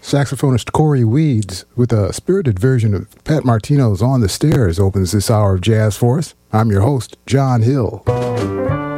Saxophonist Corey Weeds, with a spirited version of Pat Martino's On the Stairs, opens this hour of jazz for us. I'm your host, John Hill.